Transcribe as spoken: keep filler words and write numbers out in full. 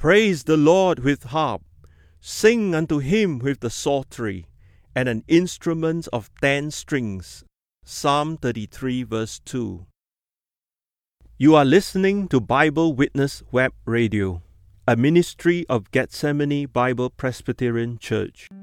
Praise the Lord with harp. Sing unto him with the psaltery, and an instrument of ten strings. Psalm thirty-three, verse two. You are listening to Bible Witness Web Radio, a ministry of Gethsemane Bible Presbyterian Church.